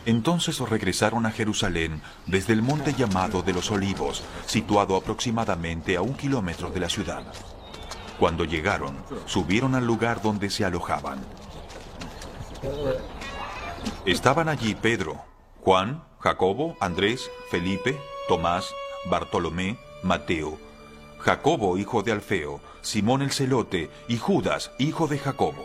Entonces regresaron a Jerusalén desde el monte llamado de los Olivos, situado aproximadamente a 1 kilómetro de la ciudad. Cuando llegaron, subieron al lugar donde se alojaban. Estaban allí Pedro, Juan, Jacobo, Andrés, Felipe, Tomás, Bartolomé, Mateo, Jacobo, hijo de Alfeo, Simón el Celote y Judas, hijo de Jacobo.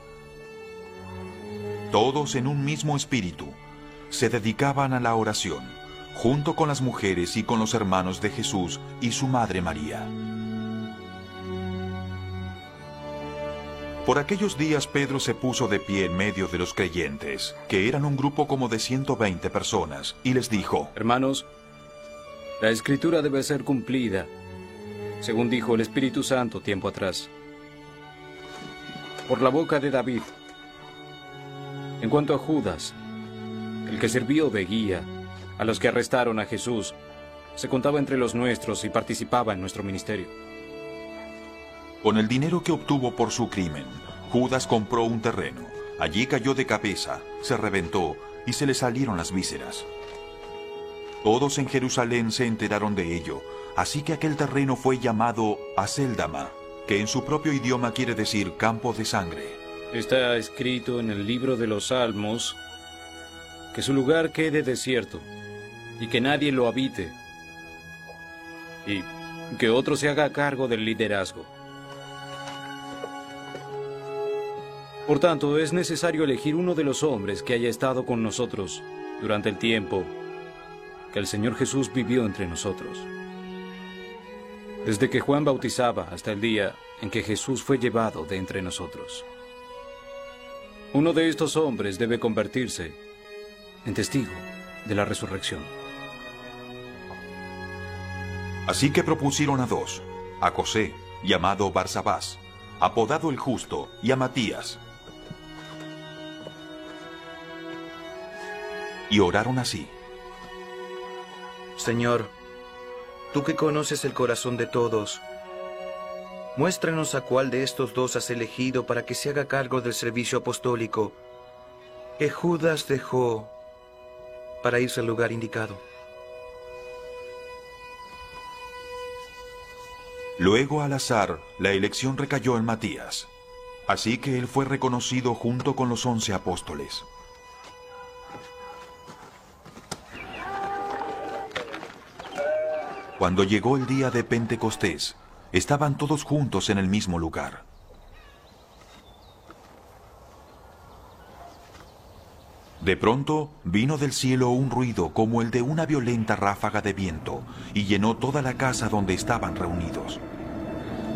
Todos en un mismo espíritu se dedicaban a la oración, junto con las mujeres y con los hermanos de Jesús y su madre María. Por aquellos días Pedro se puso de pie en medio de los creyentes, que eran un grupo como de 120 personas, y les dijo: Hermanos, la Escritura debe ser cumplida, según dijo el Espíritu Santo tiempo atrás, por la boca de David. En cuanto a Judas, el que sirvió de guía a los que arrestaron a Jesús, se contaba entre los nuestros y participaba en nuestro ministerio. Con el dinero que obtuvo por su crimen, Judas compró un terreno. Allí cayó de cabeza, se reventó y se le salieron las vísceras. Todos en Jerusalén se enteraron de ello, así que aquel terreno fue llamado Acéldama, que en su propio idioma quiere decir campo de sangre. Está escrito en el libro de los Salmos que su lugar quede desierto y que nadie lo habite y que otro se haga cargo del liderazgo. Por tanto, es necesario elegir uno de los hombres que haya estado con nosotros durante el tiempo que el Señor Jesús vivió entre nosotros. Desde que Juan bautizaba hasta el día en que Jesús fue llevado de entre nosotros. Uno de estos hombres debe convertirse en testigo de la resurrección. Así que propusieron a dos, a José, llamado Barsabás, apodado el Justo, y a Matías. Y oraron así: Señor, tú que conoces el corazón de todos, muéstranos a cuál de estos dos has elegido para que se haga cargo del servicio apostólico que Judas dejó para irse al lugar indicado. Luego, al azar, la elección recayó en Matías. Así que él fue reconocido junto con los 11 apóstoles. Cuando llegó el día de Pentecostés, estaban todos juntos en el mismo lugar. De pronto, vino del cielo un ruido como el de una violenta ráfaga de viento, y llenó toda la casa donde estaban reunidos.